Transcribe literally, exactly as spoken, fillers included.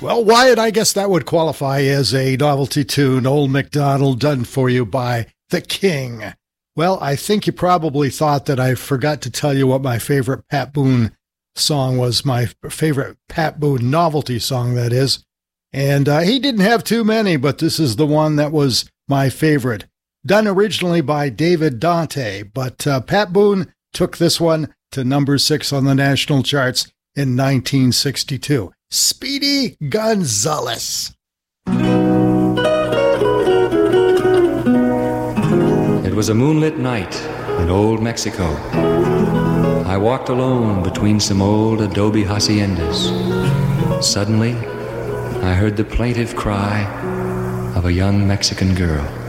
Well, Wyatt, I guess that would qualify as a novelty tune, Old MacDonald, done for you by The King. Well, I think you probably thought that I forgot to tell you what my favorite Pat Boone song was, my favorite Pat Boone novelty song, that is. And uh, he didn't have too many, but this is the one that was my favorite. Done originally by David Dante, but uh, Pat Boone took this one to number six on the national charts in nineteen sixty-two. Speedy Gonzales. It was a moonlit night in old Mexico. I walked alone between some old adobe haciendas. Suddenly, I heard the plaintive cry of a young Mexican girl.